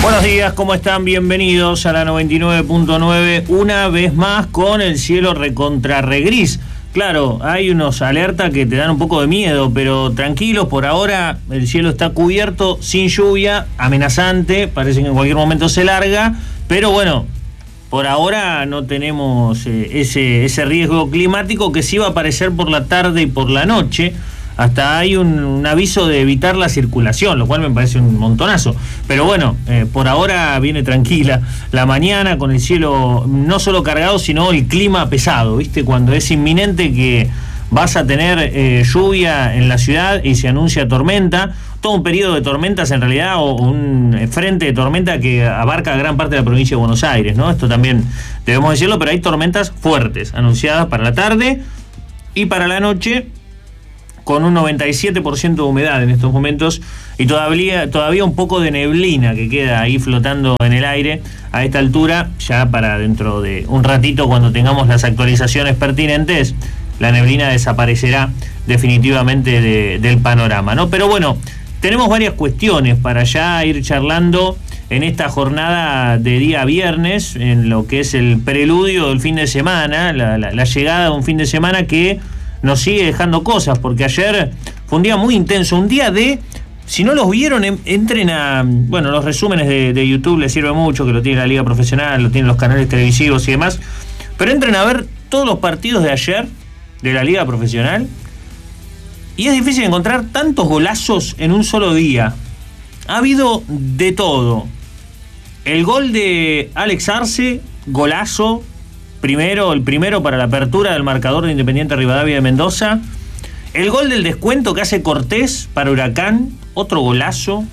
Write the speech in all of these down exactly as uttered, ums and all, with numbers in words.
Buenos días, ¿cómo están? Bienvenidos a la noventa y nueve punto nueve, una vez más con el cielo recontra regris. Claro, hay unos alertas que te dan un poco de miedo, pero tranquilos, por ahora el cielo está cubierto, sin lluvia, amenazante, parece que en cualquier momento se larga, pero bueno, por ahora no tenemos eh, ese, ese riesgo climático que sí va a aparecer por la tarde y por la noche. Hasta hay un, un aviso de evitar la circulación, lo cual me parece un montonazo. Pero bueno, eh, por ahora viene tranquila la mañana con el cielo no solo cargado, sino el clima pesado, ¿viste? Cuando es inminente que vas a tener eh, lluvia en la ciudad y se anuncia tormenta, todo un periodo de tormentas en realidad, o un frente de tormenta que abarca gran parte de la provincia de Buenos Aires, ¿no? Esto también debemos decirlo, pero hay tormentas fuertes anunciadas para la tarde y para la noche, con un noventa y siete por ciento de humedad en estos momentos y todavía, todavía un poco de neblina que queda ahí flotando en el aire a esta altura. Ya para dentro de un ratito, cuando tengamos las actualizaciones pertinentes, la neblina desaparecerá definitivamente de, del panorama, ¿no? Pero bueno, tenemos varias cuestiones para ya ir charlando en esta jornada de día viernes, en lo que es el preludio del fin de semana, la, la, la llegada de un fin de semana que nos sigue dejando cosas, porque ayer fue un día muy intenso, un día de, si no los vieron, entren a, bueno, los resúmenes de, de YouTube les sirve mucho, que lo tiene la Liga Profesional, lo tienen los canales televisivos y demás, pero entren a ver todos los partidos de ayer de la Liga Profesional, y es difícil encontrar tantos golazos en un solo día. Ha habido de todo. El gol de Alex Arce, golazo, Primero, el primero para la apertura del marcador de Independiente Rivadavia de Mendoza. El gol del descuento que hace Cortés para Huracán, otro golazo.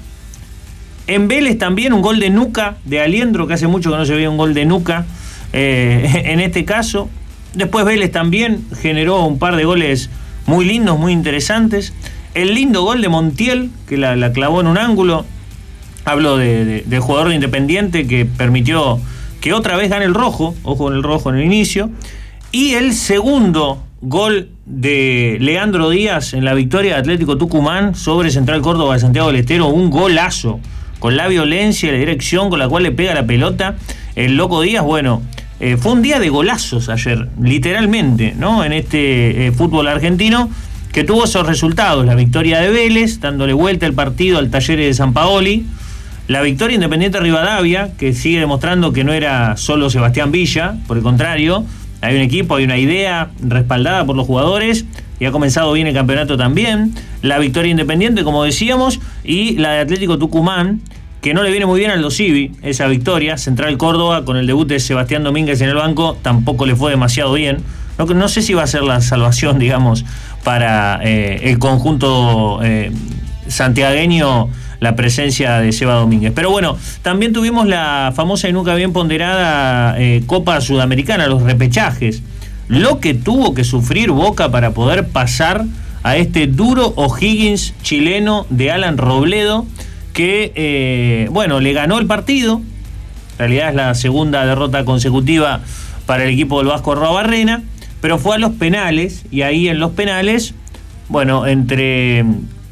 En Vélez también un gol de nuca de Aliendro, que hace mucho que no se veía un gol de nuca eh, en este caso. Después Vélez también generó un par de goles muy lindos, muy interesantes. El lindo gol de Montiel, que la, la clavó en un ángulo. Hablo de, de, del jugador de Independiente que permitió que otra vez gane el rojo, ojo con el rojo en el inicio, y el segundo gol de Leandro Díaz en la victoria de Atlético Tucumán sobre Central Córdoba de Santiago del Estero, un golazo, con la violencia y la dirección con la cual le pega la pelota el Loco Díaz. Bueno, eh, fue un día de golazos ayer, literalmente, ¿no? En este eh, fútbol argentino, que tuvo esos resultados, la victoria de Vélez, dándole vuelta el partido al Talleres de San Paoli, la victoria Independiente Rivadavia, que sigue demostrando que no era solo Sebastián Villa, por el contrario, hay un equipo, hay una idea respaldada por los jugadores, y ha comenzado bien el campeonato también. La victoria Independiente, como decíamos, y la de Atlético Tucumán, que no le viene muy bien al Dosivi, esa victoria. Central Córdoba, con el debut de Sebastián Domínguez en el banco, tampoco le fue demasiado bien. No, no sé si va a ser la salvación, digamos, para eh, el conjunto eh, santiagueño, la presencia de Seba Domínguez. Pero bueno, también tuvimos la famosa y nunca bien ponderada eh, Copa Sudamericana, los repechajes. Lo que tuvo que sufrir Boca para poder pasar a este duro O'Higgins chileno de Alan Robledo, que, eh, bueno, le ganó el partido. En realidad es la segunda derrota consecutiva para el equipo del Vasco Arruabarrena, pero fue a los penales, y ahí en los penales, bueno, entre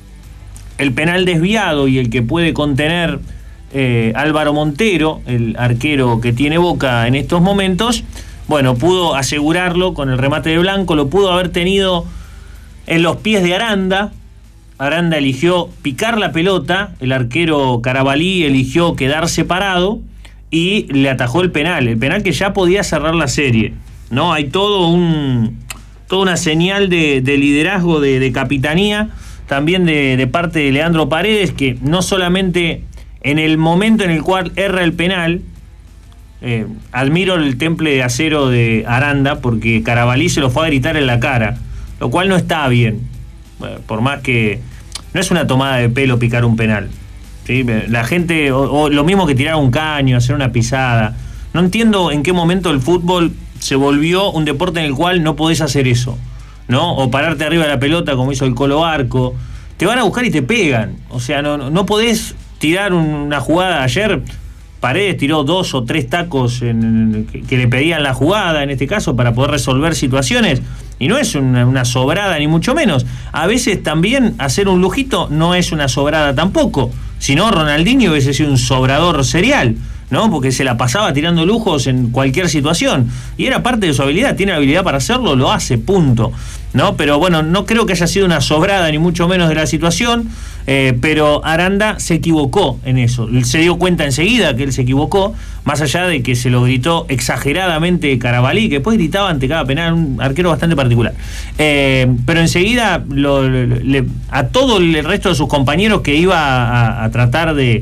el penal desviado y el que puede contener eh, Álvaro Montero, el arquero que tiene Boca en estos momentos, bueno, pudo asegurarlo con el remate de Blanco, lo pudo haber tenido en los pies de Aranda. Aranda eligió picar la pelota, el arquero Carabalí eligió quedarse parado y le atajó el penal, el penal que ya podía cerrar la serie, ¿no? Hay todo un, toda una señal de, de liderazgo, de, de capitanía, también de, de parte de Leandro Paredes, que no solamente en el momento en el cual erra el penal, eh, admiro el temple de acero de Aranda, porque Carabalí se lo fue a gritar en la cara, lo cual no está bien, bueno, por más que no es una tomada de pelo picar un penal, ¿sí? La gente, o, o lo mismo que tirar un caño, hacer una pisada, no entiendo en qué momento el fútbol se volvió un deporte en el cual no podés hacer eso, ¿no? O pararte arriba de la pelota como hizo el Colo Barco. Te van a buscar y te pegan. O sea, no, no podés tirar una jugada. Ayer Paredes tiró dos o tres tacos en, que, que le pedían la jugada, en este caso, para poder resolver situaciones. Y no es una, una sobrada, ni mucho menos. A veces también hacer un lujito no es una sobrada tampoco. Si no, Ronaldinho hubiese sido un sobrador serial, ¿no? Porque se la pasaba tirando lujos en cualquier situación. Y era parte de su habilidad, tiene la habilidad para hacerlo, lo hace, punto. ¿No? Pero bueno, no creo que haya sido una sobrada, ni mucho menos de la situación, eh, pero Aranda se equivocó en eso. Se dio cuenta enseguida que él se equivocó, más allá de que se lo gritó exageradamente Carabalí, que después gritaba ante cada penal, un arquero bastante particular. Eh, pero enseguida lo, le, a todo el resto de sus compañeros que iba a, a tratar de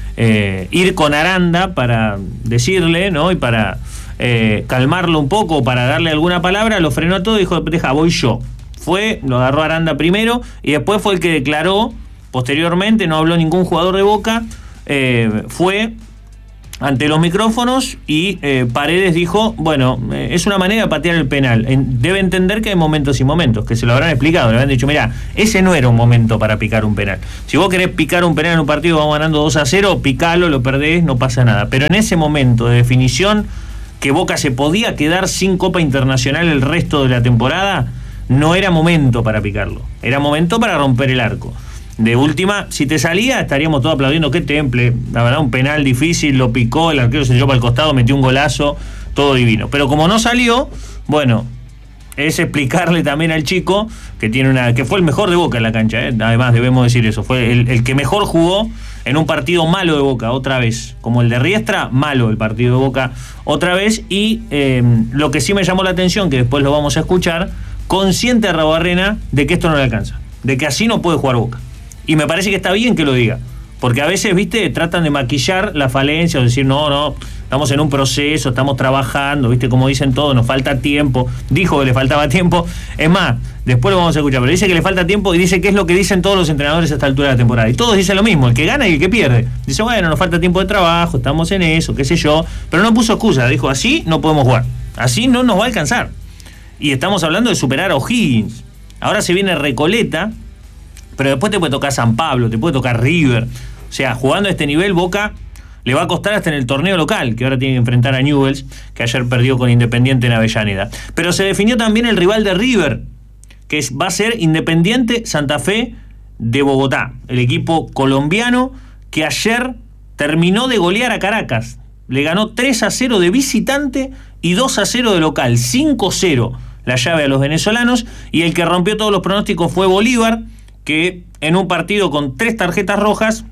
eh, ir con Aranda para decirle, ¿no? Y para Eh, calmarlo un poco, para darle alguna palabra, lo frenó a todo y dijo, deja, voy yo. Fue, lo agarró Aranda primero y después fue el que declaró, posteriormente, no habló ningún jugador de Boca, eh, fue ante los micrófonos y eh, Paredes dijo, bueno, eh, es una manera de patear el penal. En, debe entender que hay momentos y momentos, que se lo habrán explicado, le habrán dicho, mira, ese no era un momento para picar un penal. Si vos querés picar un penal en un partido, vamos ganando dos a cero, picalo, lo perdés, no pasa nada. Pero en ese momento de definición, que Boca se podía quedar sin Copa Internacional el resto de la temporada, no era momento para picarlo, era momento para romper el arco. De última, si te salía, estaríamos todos aplaudiendo, qué temple, la verdad, un penal difícil, lo picó, el arquero se echó para el costado, metió un golazo, todo divino. Pero como no salió, bueno, es explicarle también al chico que tiene una que fue el mejor de Boca en la cancha, ¿eh? Además debemos decir eso, fue el, el que mejor jugó en un partido malo de Boca, otra vez, como el de Riestra, malo el partido de Boca otra vez. Y eh, lo que sí me llamó la atención, que después lo vamos a escuchar, consciente Arruabarrena de que esto no le alcanza, de que así no puede jugar Boca. Y me parece que está bien que lo diga, porque a veces, viste, tratan de maquillar la falencia o decir, no, no, estamos en un proceso, estamos trabajando, viste, como dicen todos, nos falta tiempo. Dijo que le faltaba tiempo, es más, después lo vamos a escuchar, pero dice que le falta tiempo y dice que es lo que dicen todos los entrenadores a esta altura de la temporada. Y todos dicen lo mismo, el que gana y el que pierde. Dice, bueno, nos falta tiempo de trabajo, estamos en eso, qué sé yo, pero no puso excusa, dijo, así no podemos jugar, así no nos va a alcanzar. Y estamos hablando de superar a O'Higgins. Ahora se viene Recoleta, pero después te puede tocar San Pablo, te puede tocar River. O sea, jugando a este nivel, Boca le va a costar hasta en el torneo local, que ahora tiene que enfrentar a Newell's, que ayer perdió con Independiente en Avellaneda. Pero se definió también el rival de River, que es, va a ser Independiente Santa Fe de Bogotá, el equipo colombiano que ayer terminó de golear a Caracas. Le ganó tres a cero de visitante y dos a cero de local, cinco cero la llave a los venezolanos, y el que rompió todos los pronósticos fue Bolívar, que en un partido con tres tarjetas rojas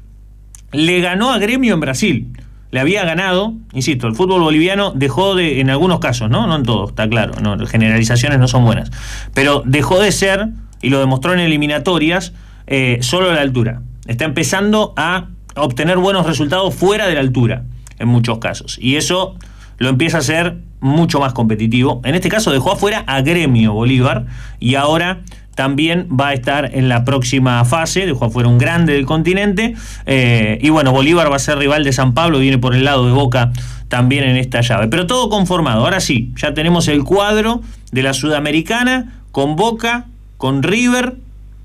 le ganó a Gremio en Brasil. Le había ganado, insisto, el fútbol boliviano dejó de, en algunos casos, no, no en todos, está claro, no, las generalizaciones no son buenas, pero dejó de ser, y lo demostró en eliminatorias, eh, solo la altura. Está empezando a obtener buenos resultados fuera de la altura, en muchos casos, y eso lo empieza a hacer mucho más competitivo. En este caso dejó afuera a Gremio Bolívar, y ahora también va a estar en la próxima fase, dejó afuera un grande del continente, eh, y bueno, Bolívar va a ser rival de San Pablo, viene por el lado de Boca también en esta llave, pero todo conformado. Ahora sí, ya tenemos el cuadro de la Sudamericana, con Boca, con River,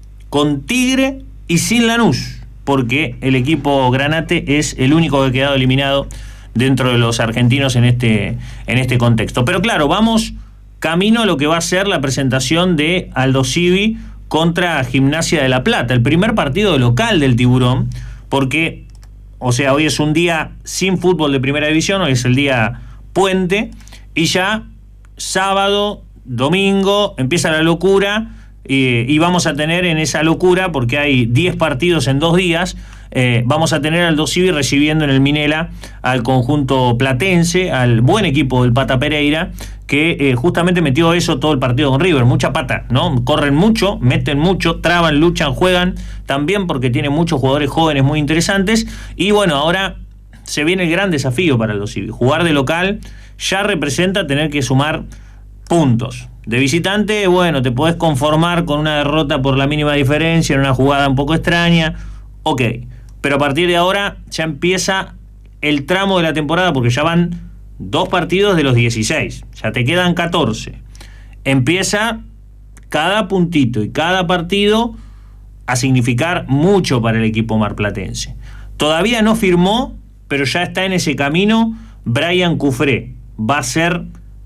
con Tigre y sin Lanús, porque el equipo Granate es el único que ha quedado eliminado dentro de los argentinos en este, en este contexto. Pero claro, vamos camino a lo que va a ser la presentación de Aldo Civi contra Gimnasia de La Plata, el primer partido local del Tiburón, porque, o sea, hoy es un día sin fútbol de primera división, hoy es el día puente, y ya sábado, domingo, empieza la locura, eh, y vamos a tener en esa locura, porque hay diez partidos en dos días, Eh, vamos a tener al Aldo Civi recibiendo en el Minela al conjunto platense, al buen equipo del Pata Pereira, que eh, justamente metió eso todo el partido con River, mucha pata, ¿no? Corren mucho, meten mucho, traban, luchan, juegan, también porque tiene muchos jugadores jóvenes muy interesantes, y bueno, ahora se viene el gran desafío para el Aldo Civi. Jugar de local ya representa tener que sumar puntos. De visitante, bueno, te podés conformar con una derrota por la mínima diferencia en una jugada un poco extraña, ok. Pero a partir de ahora ya empieza el tramo de la temporada, porque ya van dos partidos de los dieciséis, ya te quedan catorce. Empieza cada puntito y cada partido a significar mucho para el equipo marplatense. Todavía no firmó, pero ya está en ese camino Brian Cufré. Va a ser,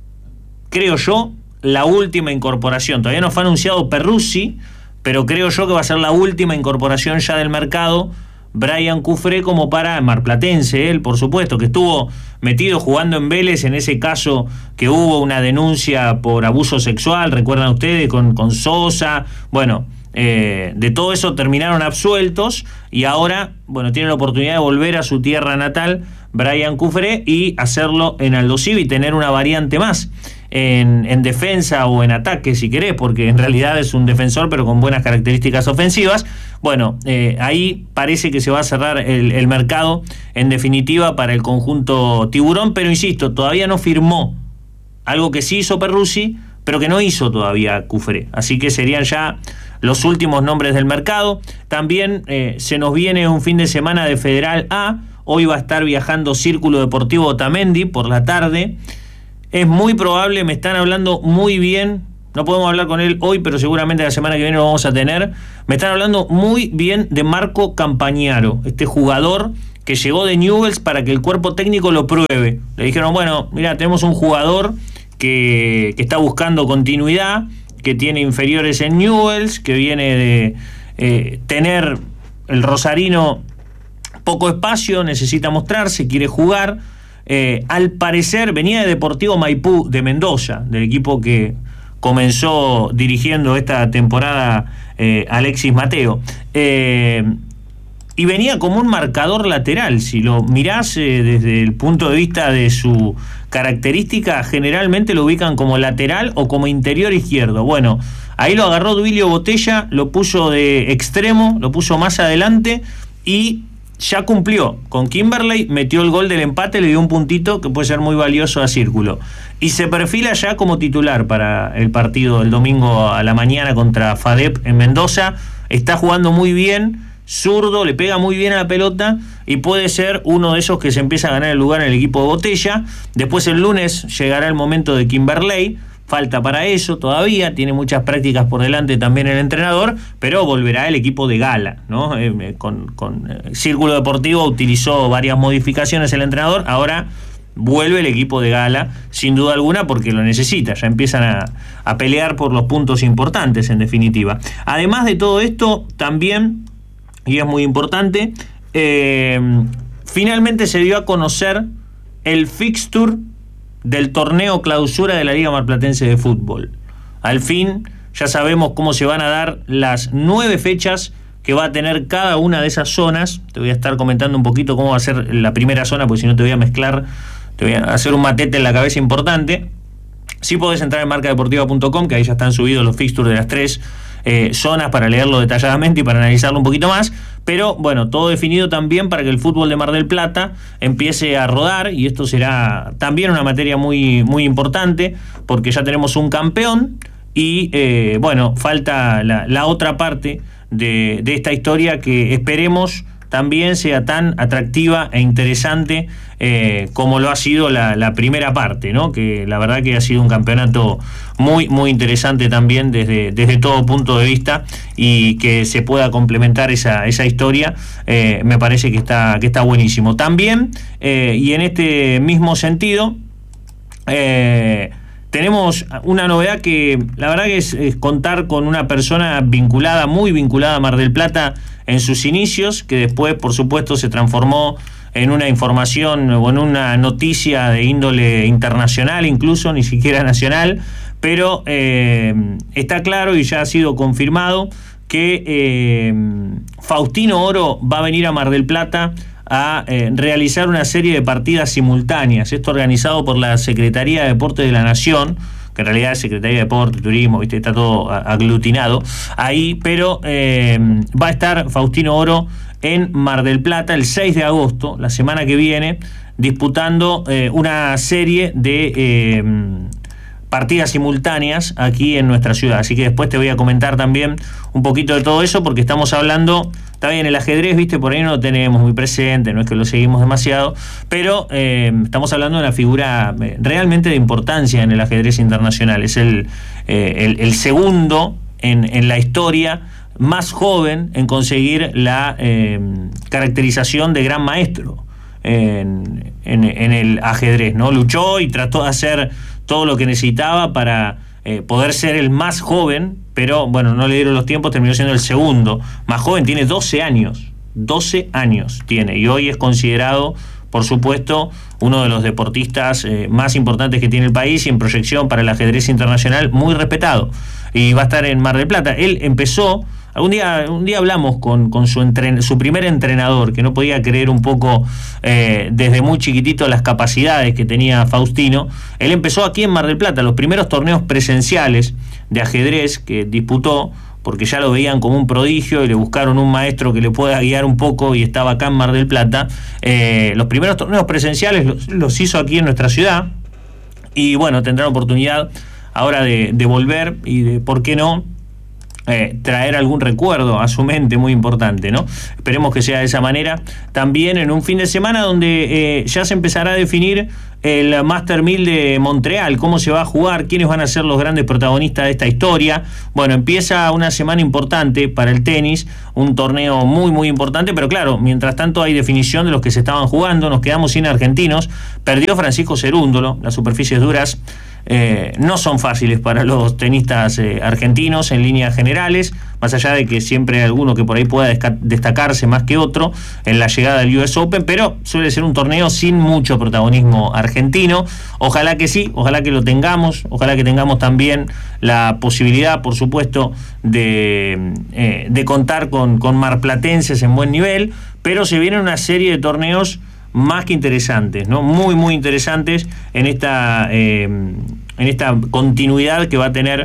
creo yo, la última incorporación. Todavía no fue anunciado Perruzzi, pero creo yo que va a ser la última incorporación ya del mercado Brian Cufré como para marplatense, él por supuesto, que estuvo metido jugando en Vélez en ese caso que hubo una denuncia por abuso sexual, recuerdan ustedes, con, con Sosa, bueno, eh, de todo eso terminaron absueltos y ahora, bueno, tiene la oportunidad de volver a su tierra natal, Brian Cufré, y hacerlo en Aldo Civi y tener una variante más. En, en defensa o en ataque, si querés, porque en realidad es un defensor pero con buenas características ofensivas. Bueno, eh, ahí parece que se va a cerrar el, el mercado en definitiva para el conjunto tiburón, pero insisto, todavía no firmó, algo que sí hizo Perruzzi, pero que no hizo todavía Cufré, así que serían ya los últimos nombres del mercado. También eh, se nos viene un fin de semana de Federal A, hoy va a estar viajando Círculo Deportivo Otamendi por la tarde. Es muy probable, me están hablando muy bien, no podemos hablar con él hoy, pero seguramente la semana que viene lo vamos a tener. Me están hablando muy bien de Marco Campagnaro, este jugador que llegó de Newell's para que el cuerpo técnico lo pruebe. Le dijeron, bueno, mira, tenemos un jugador que, que está buscando continuidad, que tiene inferiores en Newell's, que viene de eh, tener el rosarino poco espacio, necesita mostrarse, quiere jugar. Eh, al parecer venía de Deportivo Maipú de Mendoza, del equipo que comenzó dirigiendo esta temporada eh, Alexis Mateo, eh, y venía como un marcador lateral. Si lo mirás eh, desde el punto de vista de su característica, generalmente lo ubican como lateral o como interior izquierdo. Bueno, ahí lo agarró Duilio Botella, lo puso de extremo, lo puso más adelante y ya cumplió con Kimberley, metió el gol del empate, le dio un puntito que puede ser muy valioso a Círculo y se perfila ya como titular para el partido del domingo a la mañana contra FADEP en Mendoza. Está jugando muy bien, zurdo, le pega muy bien a la pelota y puede ser uno de esos que se empieza a ganar el lugar en el equipo de Botella. Después el lunes llegará el momento de Kimberley, falta para eso todavía, tiene muchas prácticas por delante también el entrenador, pero volverá el equipo de Gala, ¿no? Eh, con, con eh, Círculo Deportivo utilizó varias modificaciones el entrenador, ahora vuelve el equipo de Gala, sin duda alguna, porque lo necesita, ya empiezan a, a pelear por los puntos importantes en definitiva. Además de todo esto, también, y es muy importante, eh, finalmente se dio a conocer el fixture del torneo clausura de la Liga Marplatense de Fútbol. Al fin ya sabemos cómo se van a dar las nueve fechas que va a tener cada una de esas zonas. Te voy a estar comentando un poquito cómo va a ser la primera zona, porque si no te voy a mezclar, te voy a hacer un matete en la cabeza importante. Sí podés entrar en marca deportiva punto com, que ahí ya están subidos los fixtures de las tres eh, zonas para leerlo detalladamente y para analizarlo un poquito más, pero bueno, todo definido también para que el fútbol de Mar del Plata empiece a rodar, y esto será también una materia muy, muy importante, porque ya tenemos un campeón y eh, bueno, falta la, la otra parte de, de esta historia, que esperemos también sea tan atractiva e interesante eh, como lo ha sido la, la primera parte, ¿no? Que la verdad que ha sido un campeonato muy, muy interesante también desde, desde todo punto de vista, y que se pueda complementar esa, esa historia, eh, me parece que está, que está buenísimo. También, eh, y en este mismo sentido, eh, tenemos una novedad que la verdad que es, es contar con una persona vinculada, muy vinculada a Mar del Plata en sus inicios, que después por supuesto se transformó en una información o en una noticia de índole internacional, incluso ni siquiera nacional, pero eh, está claro y ya ha sido confirmado que eh, Faustino Oro va a venir a Mar del Plata a eh, realizar una serie de partidas simultáneas. Esto organizado por la Secretaría de Deporte de la Nación, que en realidad es Secretaría de Deporte, Turismo, ¿viste? Está todo aglutinado ahí, pero eh, va a estar Faustino Oro en Mar del Plata el seis de agosto, la semana que viene, disputando eh, una serie de eh, partidas simultáneas aquí en nuestra ciudad. Así que después te voy a comentar también un poquito de todo eso, porque estamos hablando, está bien, el ajedrez, viste, por ahí no lo tenemos muy presente, no es que lo seguimos demasiado, pero eh, estamos hablando de una figura realmente de importancia en el ajedrez internacional. Es el, eh, el, el segundo en, en la historia más joven en conseguir la eh, caracterización de gran maestro en, en, en el ajedrez, ¿no? Luchó y trató de hacer todo lo que necesitaba para eh, poder ser el más joven, pero bueno, no le dieron los tiempos, terminó siendo el segundo más joven, tiene doce años, doce años tiene, y hoy es considerado, por supuesto, uno de los deportistas eh, más importantes que tiene el país y en proyección para el ajedrez internacional, muy respetado. Y va a estar en Mar del Plata. Él empezó, algún día, un día hablamos con, con su, entren, su primer entrenador, que no podía creer un poco eh, desde muy chiquitito las capacidades que tenía Faustino. Él empezó aquí en Mar del Plata, los primeros torneos presenciales de ajedrez que disputó, porque ya lo veían como un prodigio y le buscaron un maestro que le pueda guiar un poco, y estaba acá en Mar del Plata. Eh, los primeros torneos presenciales los, los hizo aquí en nuestra ciudad, y bueno, tendrán oportunidad ahora de, de volver y de, ¿por qué no?, Eh, traer algún recuerdo a su mente muy importante, ¿no? Esperemos que sea de esa manera. También en un fin de semana donde eh, ya se empezará a definir el Master mil de Montreal, cómo se va a jugar, quiénes van a ser los grandes protagonistas de esta historia. Bueno, empieza una semana importante para el tenis, un torneo muy muy importante, pero claro, mientras tanto hay definición de los que se estaban jugando. Nos quedamos sin argentinos. Perdió Francisco Cerúndolo. Las superficies duras Eh, no son fáciles para los tenistas eh, argentinos en líneas generales, más allá de que siempre hay alguno que por ahí pueda destacarse más que otro en la llegada del U S Open, pero suele ser un torneo sin mucho protagonismo argentino. Ojalá que sí, ojalá que lo tengamos, ojalá que tengamos también la posibilidad, por supuesto, de, eh, de contar con, con marplatenses en buen nivel, pero se viene una serie de torneos más que interesantes, ¿no? Muy, muy interesantes en esta, eh, en esta continuidad que va a tener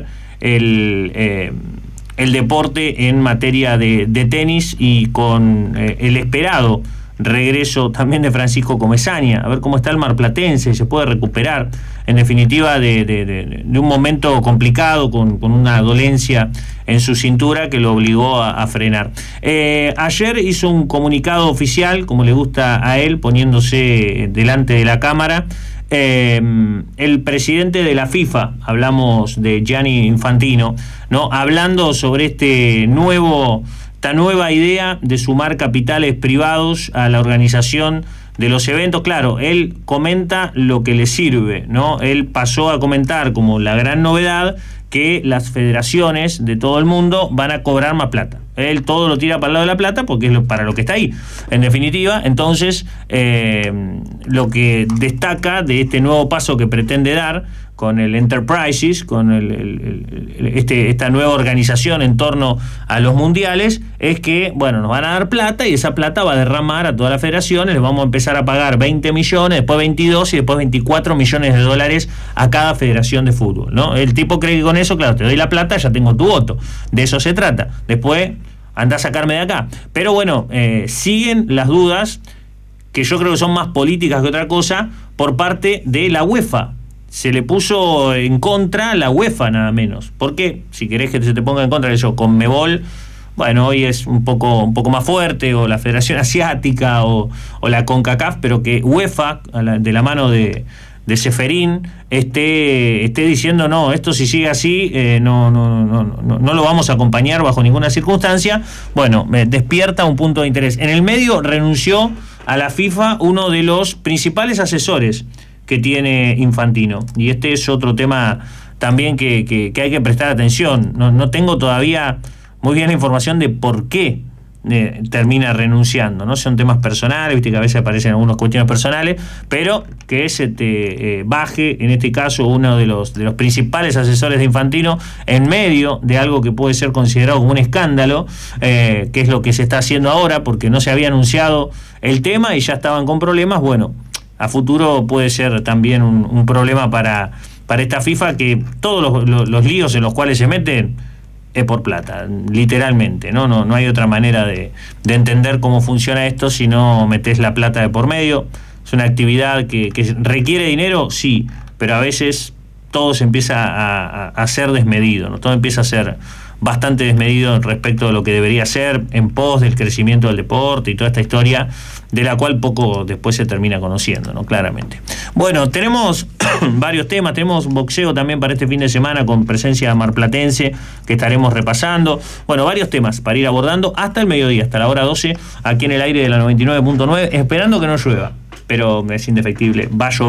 el, eh, el deporte en materia de, de tenis, y con eh, el esperado regreso también de Francisco Comesaña, a ver cómo está el marplatense, se puede recuperar, en definitiva, de, de, de, de un momento complicado, con, con una dolencia en su cintura que lo obligó a, a frenar. Eh, ayer hizo un comunicado oficial, como le gusta a él, poniéndose delante de la cámara, eh, el presidente de la FIFA, hablamos de Gianni Infantino, ¿no?, hablando sobre este nuevo... esta nueva idea de sumar capitales privados a la organización de los eventos. Claro, él comenta lo que le sirve, ¿no? Él pasó a comentar como la gran novedad que las federaciones de todo el mundo van a cobrar más plata. Él todo lo tira para el lado de la plata porque es lo, para lo que está ahí. En definitiva, entonces, eh, lo que destaca de este nuevo paso que pretende dar con el Enterprises, con el, el, el, este, esta nueva organización en torno a los mundiales, es que, bueno, nos van a dar plata, y esa plata va a derramar a todas las federaciones. Les vamos a empezar a pagar veinte millones, después veintidós y después veinticuatro millones de dólares a cada federación de fútbol, ¿no? El tipo cree que con eso, claro, te doy la plata, ya tengo tu voto. De eso se trata. Después, anda a sacarme de acá. Pero bueno, eh, siguen las dudas, que yo creo que son más políticas que otra cosa, por parte de la UEFA. Se le puso en contra la UEFA, nada menos. Porque, si querés que se te ponga en contra de eso, Conmebol, bueno, hoy es un poco, un poco más fuerte, o la Federación Asiática, o, o la CONCACAF, pero que UEFA, de la mano de, de Ceferín, esté, esté diciendo, no, esto si sigue así, eh, no, no, no, no, no lo vamos a acompañar bajo ninguna circunstancia. Bueno, me despierta un punto de interés. En el medio renunció a la FIFA uno de los principales asesores que tiene Infantino, y este es otro tema también que, que, que hay que prestar atención. No, no tengo todavía muy bien la información de por qué eh, termina renunciando, ¿no? Son temas personales, viste que a veces aparecen algunas cuestiones personales, pero que se te eh, baje, en este caso, uno de los, de los principales asesores de Infantino en medio de algo que puede ser considerado como un escándalo, eh, que es lo que se está haciendo ahora, porque no se había anunciado el tema y ya estaban con problemas. Bueno, a futuro puede ser también un, un problema para, para esta FIFA, que todos los, los, los líos en los cuales se meten es por plata, literalmente, ¿no? No, no hay otra manera de, de entender cómo funciona esto si no metés la plata de por medio. Es una actividad que, que requiere dinero, sí, pero a veces todo se empieza a, a, a ser desmedido, ¿no? Todo empieza a ser bastante desmedido respecto de lo que debería ser en pos del crecimiento del deporte y toda esta historia, de la cual poco después se termina conociendo, ¿no? Claramente. Bueno, tenemos varios temas, tenemos boxeo también para este fin de semana con presencia marplatense que estaremos repasando. Bueno, varios temas para ir abordando hasta el mediodía, hasta la hora doce, aquí en el aire de la noventa y nueve punto nueve, esperando que no llueva, pero es indefectible, va a llover.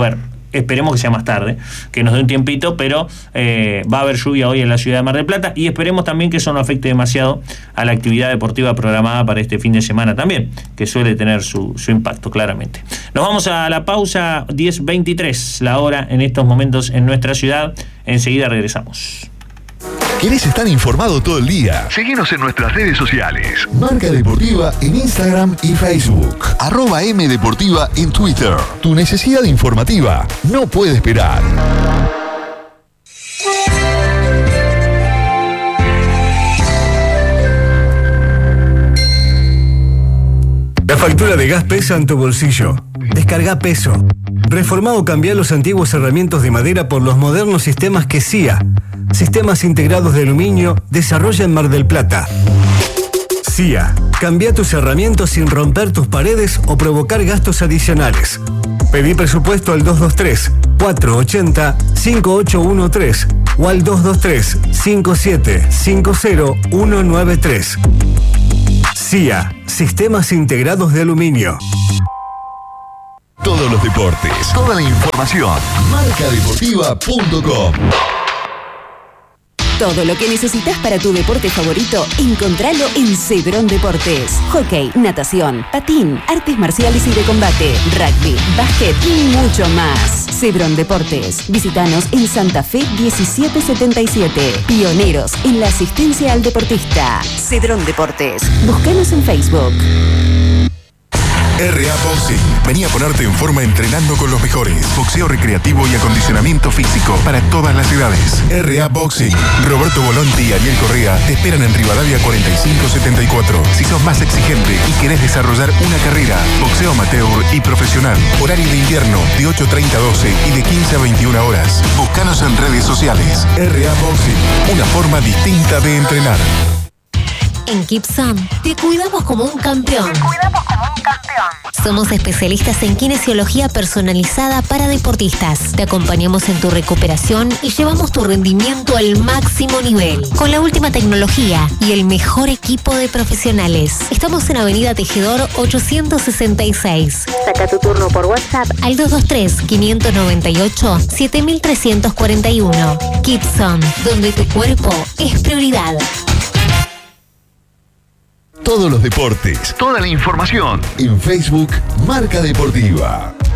esperemos que sea más tarde, que nos dé un tiempito, pero eh, va a haber lluvia hoy en la ciudad de Mar del Plata y esperemos también que eso no afecte demasiado a la actividad deportiva programada para este fin de semana también, que suele tener su, su impacto claramente. Nos vamos a la pausa, diez veintitrés la hora en estos momentos en nuestra ciudad. Enseguida regresamos. ¿Querés estar informado todo el día? Seguinos en nuestras redes sociales. Marca Deportiva en Instagram y Facebook. Arroba M Deportiva en Twitter. Tu necesidad informativa no puede esperar. La factura de gas pesa en tu bolsillo. Descarga Peso. Reformá o cambiá los antiguos herramientas de madera por los modernos sistemas que C I A, Sistemas Integrados de Aluminio, desarrolla en Mar del Plata. C I A. Cambia tus herramientas sin romper tus paredes o provocar gastos adicionales. Pedí presupuesto al dos dos tres, cuatro ocho cero, cinco ocho uno tres o al dos dos tres, cinco siete cinco cero uno nueve tres. C I A. Sistemas Integrados de Aluminio. Todos los deportes, toda la información. marca deportiva punto com. Todo lo que necesitas para tu deporte favorito, encontralo en Cedrón Deportes. Hockey, natación, patín, artes marciales y de combate, rugby, básquet y mucho más. Cedrón Deportes. Visítanos en Santa Fe diecisiete setenta y siete. Pioneros en la asistencia al deportista. Cedrón Deportes. Búscanos en Facebook. R A Boxing. Vení a ponerte en forma entrenando con los mejores. Boxeo recreativo y acondicionamiento físico para todas las edades. R A Boxing. Roberto Volonti y Ariel Correa te esperan en Rivadavia cuarenta y cinco setenta y cuatro. Si sos más exigente y querés desarrollar una carrera, boxeo amateur y profesional. Horario de invierno de ocho treinta a doce y de quince a veintiuna horas. Búscanos en redes sociales. R A Boxing. Una forma distinta de entrenar. En Kipson te cuidamos como un campeón. Te cuidamos como un campeón. Somos especialistas en kinesiología personalizada para deportistas. Te acompañamos en tu recuperación y llevamos tu rendimiento al máximo nivel. Con la última tecnología y el mejor equipo de profesionales. Estamos en Avenida Tejedor ochocientos sesenta y seis. Saca tu turno por WhatsApp al dos dos tres, quinientos noventa y ocho, siete mil trescientos cuarenta y uno. Kipson, donde tu cuerpo es prioridad. Todos los deportes, toda la información en Facebook Marca Deportiva.